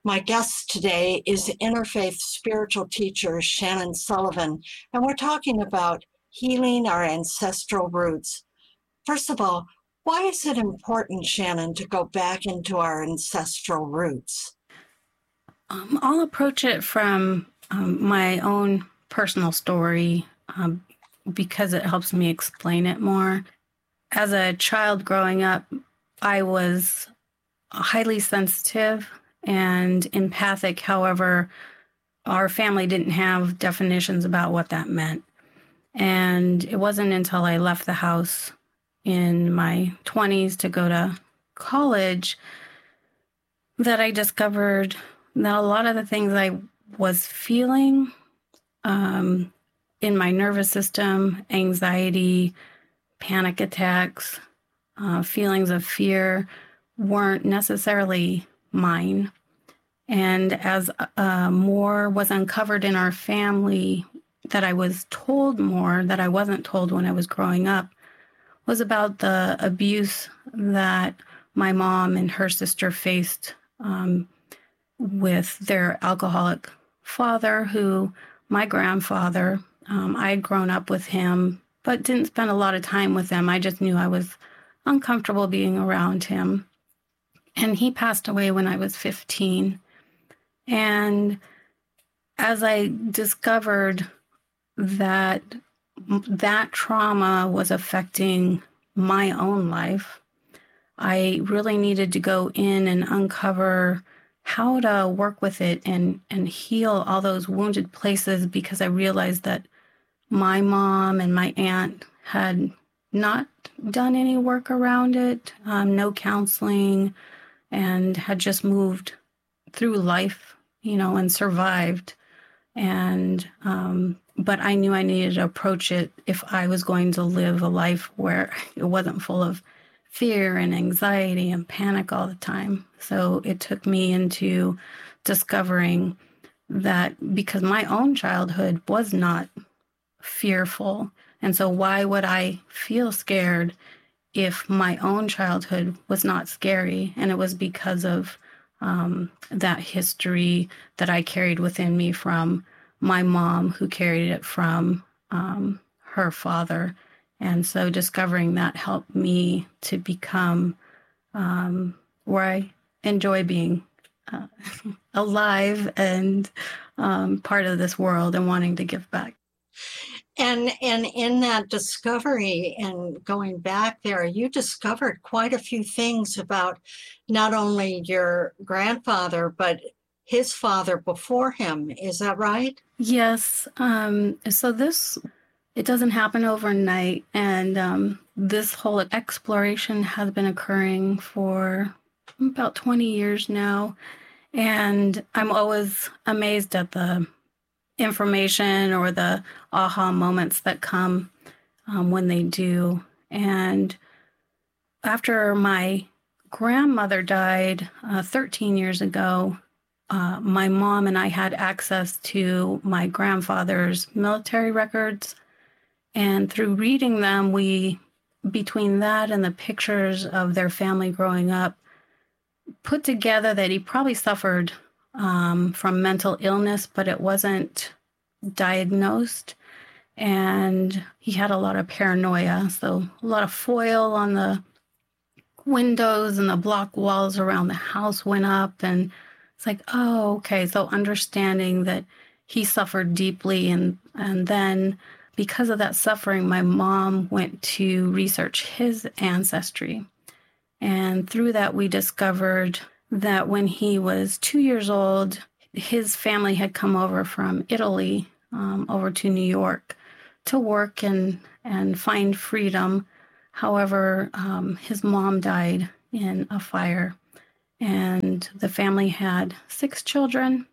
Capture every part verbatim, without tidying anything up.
My guest today is interfaith spiritual teacher Shannon Sullivan, and we're talking about healing our ancestral roots. First of all, why is it important, Shannon, to go back into our ancestral roots? Um, I'll approach it from um, my own personal story um, because it helps me explain it more. As a child growing up, I was highly sensitive and empathic. However, our family didn't have definitions about what that meant. And it wasn't until I left the house in my twenties to go to college that I discovered that a lot of the things I was feeling um, in my nervous system, anxiety, panic attacks, uh, feelings of fear, weren't necessarily mine. And as uh, more was uncovered in our family that I was told more that I wasn't told when I was growing up was about the abuse that my mom and her sister faced um, with their alcoholic father, who my grandfather, um, I had grown up with him, but didn't spend a lot of time with him. I just knew I was uncomfortable being around him. And he passed away when I was fifteen. And as I discovered that that trauma was affecting my own life, I really needed to go in and uncover how to work with it and, and heal all those wounded places, because I realized that my mom and my aunt had not done any work around it, um, no counseling, and had just moved through life, you know, and survived. And, um, but I knew I needed to approach it if I was going to live a life where it wasn't full of fear and anxiety and panic all the time. So it took me into discovering that because my own childhood was not fearful. And so why would I feel scared if my own childhood was not scary? And it was because of um, that history that I carried within me from my mom, who carried it from um, her father. And so discovering that helped me to become um, where I enjoy being uh, alive and um, part of this world and wanting to give back. And and in that discovery and going back there, you discovered quite a few things about not only your grandfather, but his father before him. Is that right? Yes. Um, so this, it doesn't happen overnight. And um, this whole exploration has been occurring for about twenty years now. And I'm always amazed at the information or the aha moments that come um, when they do. And after my grandmother died uh, thirteen years ago, uh, my mom and I had access to my grandfather's military records. And through reading them, we, between that and the pictures of their family growing up, put together that he probably suffered Um, from mental illness, but it wasn't diagnosed. And he had a lot of paranoia. So a lot of foil on the windows and the block walls around the house went up. And it's like, oh, okay. So understanding that he suffered deeply. And, and then because of that suffering, my mom went to research his ancestry. And through that, we discovered that when he was two years old, his family had come over from Italy um, over to New York to work and, and find freedom. However, um, his mom died in a fire, and the family had six children,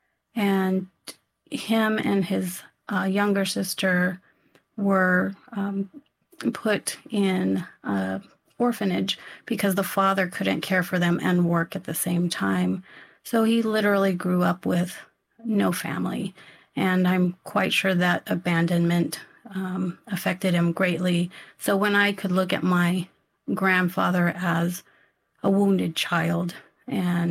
and him and his uh, younger sister were um, put in a orphanage because the father couldn't care for them and work at the same time. So he literally grew up with no family. And I'm quite sure that abandonment um, affected him greatly. So when I could look at my grandfather as a wounded child and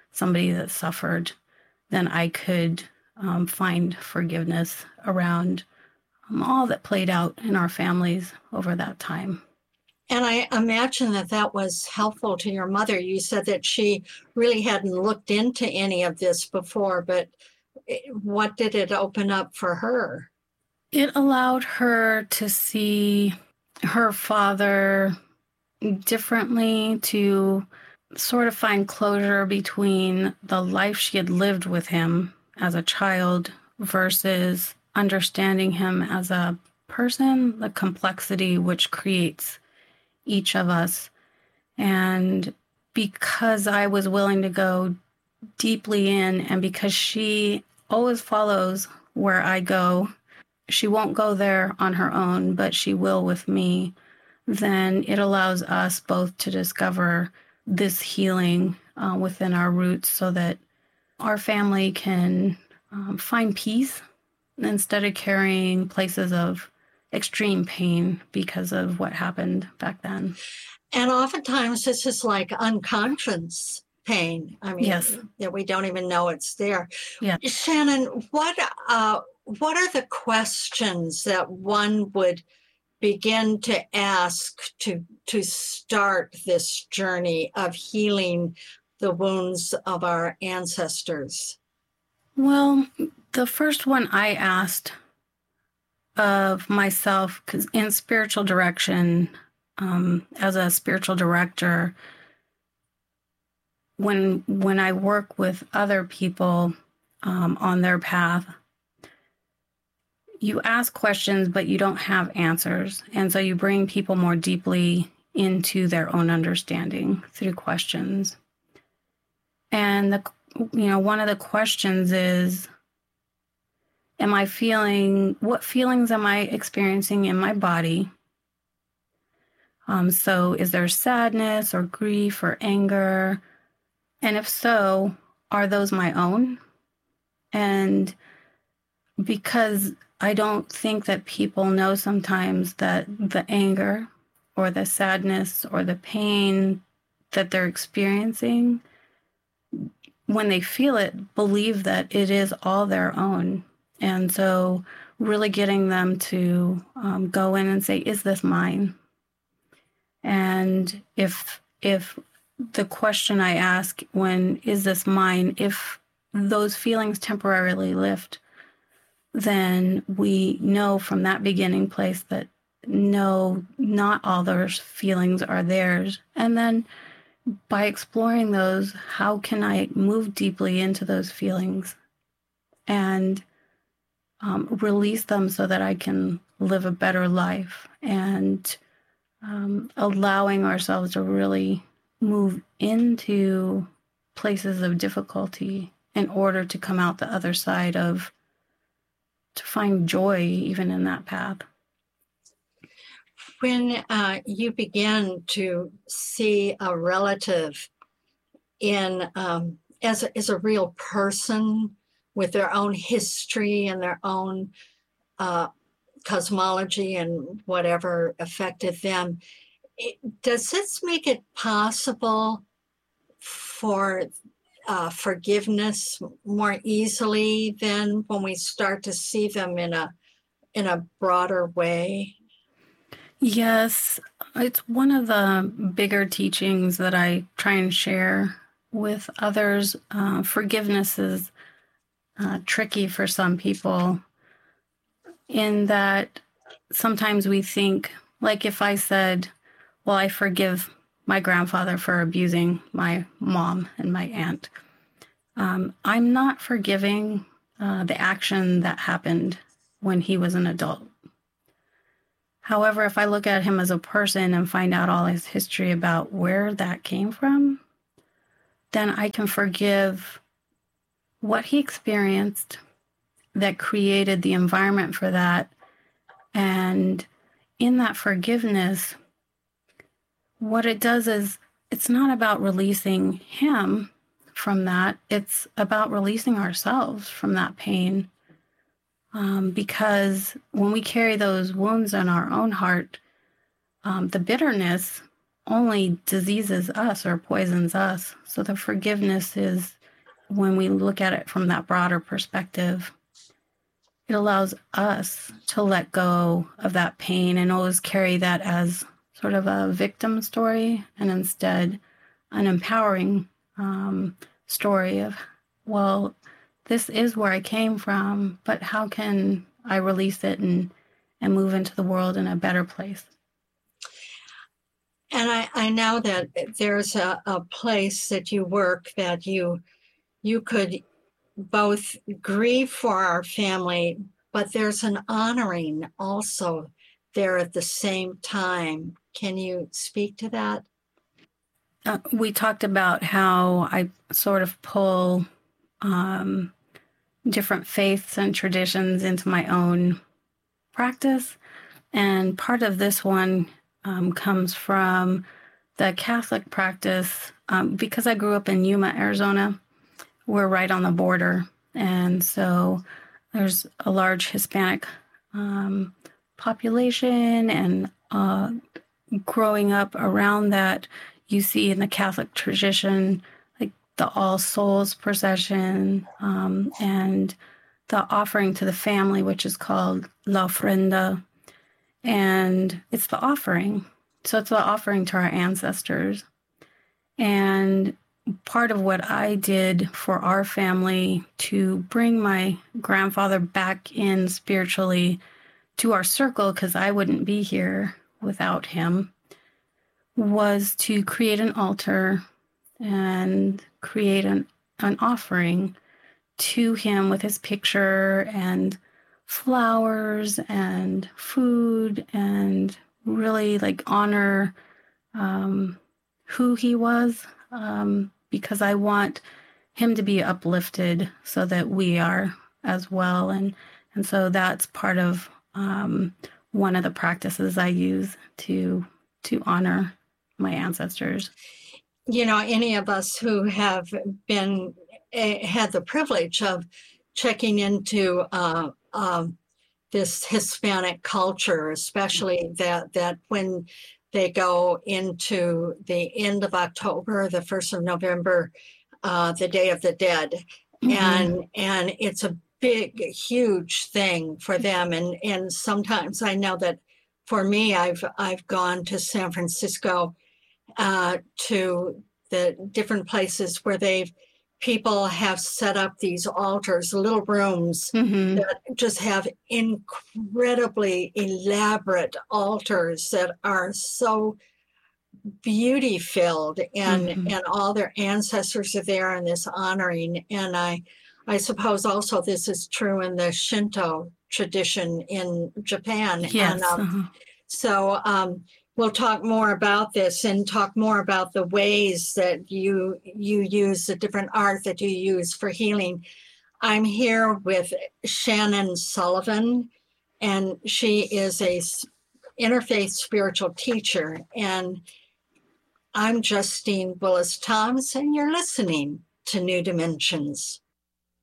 somebody that suffered, then I could um, find forgiveness around um, all that played out in our families over that time. And I imagine that that was helpful to your mother. You said that she really hadn't looked into any of this before, but what did it open up for her? It allowed her to see her father differently, to sort of find closure between the life she had lived with him as a child versus understanding him as a person, the complexity which creates each of us. And because I was willing to go deeply in, and because she always follows where I go, she won't go there on her own, but she will with me, then it allows us both to discover this healing uh, within our roots so that our family can um, find peace instead of carrying places of extreme pain because of what happened back then. And oftentimes this is like unconscious pain. I mean, yes. that we don't even know it's there. Yeah. Shannon, what uh, what are the questions that one would begin to ask to to start this journey of healing the wounds of our ancestors? Well, the first one I asked of myself, because in spiritual direction, um, as a spiritual director, when when I work with other people um, on their path, you ask questions, but you don't have answers. And so you bring people more deeply into their own understanding through questions. And, the, you know, one of the questions is, am I feeling, what feelings am I experiencing in my body? Um, so is there sadness or grief or anger? And if so, are those my own? And because I don't think that people know sometimes that the anger or the sadness or the pain that they're experiencing, when they feel it, believe that it is all their own. And so really getting them to um, go in and say, is this mine? And if if the question I ask when, is this mine, if those feelings temporarily lift, then we know from that beginning place that no, not all those feelings are theirs. And then by exploring those, how can I move deeply into those feelings and um, release them so that I can live a better life, and um, allowing ourselves to really move into places of difficulty in order to come out the other side of, to find joy even in that path. When uh, you begin to see a relative in um, as a, as a real person with their own history and their own uh, cosmology and whatever affected them, it, does this make it possible for uh, forgiveness more easily than when we start to see them in a in a broader way? Yes, it's one of the bigger teachings that I try and share with others. Uh, forgiveness is uh, tricky for some people in that sometimes we think, like if I said, well, I forgive my grandfather for abusing my mom and my aunt, um, I'm not forgiving uh, the action that happened when he was an adult. However, if I look at him as a person and find out all his history about where that came from, then I can forgive what he experienced that created the environment for that. And in that forgiveness, what it does is it's not about releasing him from that. It's about releasing ourselves from that pain. Um, because when we carry those wounds in our own heart, um, the bitterness only diseases us or poisons us. So the forgiveness is when we look at it from that broader perspective, it allows us to let go of that pain and always carry that as sort of a victim story, and instead an empowering um, story of, well, this is where I came from, but how can I release it and, and move into the world in a better place? And I, I know that there's a, a place that you work that you you could both grieve for our family, but there's an honoring also there at the same time. Can you speak to that? Uh, we talked about how I sort of pull um, different faiths and traditions into my own practice. And part of this one um, comes from the Catholic practice. Um, because I grew up in Yuma, Arizona, we're right on the border. And so there's a large Hispanic um, population, and uh, growing up around that, you see in the Catholic tradition, like the All Souls procession um, and the offering to the family, which is called La Ofrenda. And it's the offering. So it's the offering to our ancestors. And part of what I did for our family to bring my grandfather back in spiritually to our circle, because I wouldn't be here without him, was to create an altar and create an, an offering to him with his picture and flowers and food, and really like honor um, who he was, um, because I want him to be uplifted so that we are as well. And, and so that's part of um, one of the practices I use to, to honor my ancestors. You know, any of us who have been, uh, had the privilege of checking into uh, um, this Hispanic culture, especially that, that when they go into the end of October, the first of November, uh, the Day of the Dead. Mm-hmm. And, and it's a big, huge thing for them. And, and sometimes I know that for me, I've, I've gone to San Francisco uh, to the different places where they've people have set up these altars, little rooms mm-hmm. that just have incredibly elaborate altars that are so beauty filled, and mm-hmm. and all their ancestors are there in this honoring. And I I suppose also this is true in the Shinto tradition in Japan. Yes. And, um, uh-huh. So um, we'll talk more about this and talk more about the ways that you you use the different art that you use for healing. I'm here with Shannon Sullivan, and she is a interfaith spiritual teacher. And I'm Justine Willis Toms, and you're listening to New Dimensions.